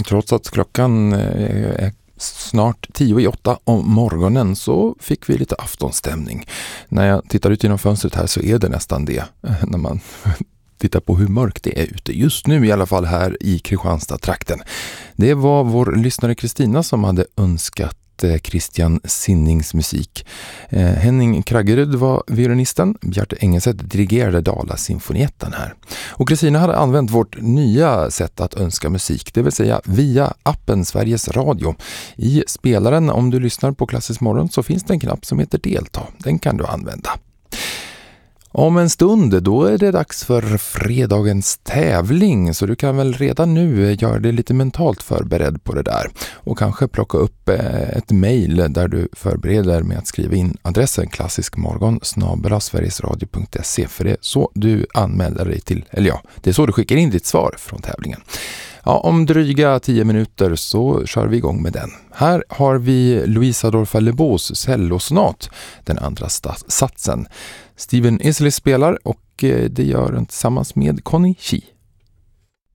Trots att klockan är snart 7:50 om morgonen så fick vi lite aftonstämning. När jag tittar ut genom fönstret här så är det nästan det. När man tittar på hur mörkt det är ute. Just nu i alla fall här i Kristianstad-trakten. Det var vår lyssnare Kristina som hade önskat Christian Sinnings musik. Henning Kraggerud var violinisten, Bjarte Engelset dirigerade Dala-symfonietten här. Och Kristina hade använt vårt nya sätt att önska musik, det vill säga via appen Sveriges Radio. I spelaren, om du lyssnar på Klassisk morgon, så finns det en knapp som heter delta. Den kan du använda. Om en stund då är det dags för fredagens tävling, så du kan väl redan nu göra dig lite mentalt förberedd på det där och kanske plocka upp ett mejl där du förbereder med att skriva in adressen klassiskmorgon@sverigesradio.se, för det är så du anmäler dig till, eller ja, det är så du skickar in ditt svar från tävlingen. Ja, om dryga 10 minuter så kör vi igång med den. Här har vi Louise Adolphe Lebeaus cellosonat, den andra satsen. Steven Isley spelar och det gör den tillsammans med Connie Chi.